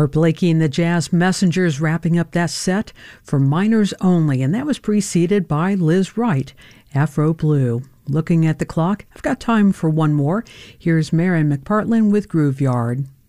Art Blakey and the Jazz Messengers wrapping up that set for Minors Only, and that was preceded by Liz Wright, Afro Blue. Looking at the clock, I've got time for one more. Here's Marion McPartlin with Groove Yard.